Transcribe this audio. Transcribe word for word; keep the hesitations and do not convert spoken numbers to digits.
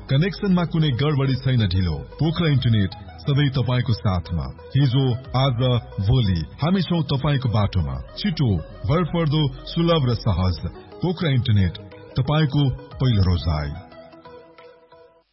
कनेक्सनमा कुनै गडबडी छैन ढिलो। पोखरा इन्टरनेट सधैँ तपाईको साथमा। हिजो आज भोलि हामी छौं तपाईको बाटोमा। छिटो, भरपर्दो, सुलभ र सहज। पोखरा इन्टरनेट तपाईको पहिलो रोजाइ।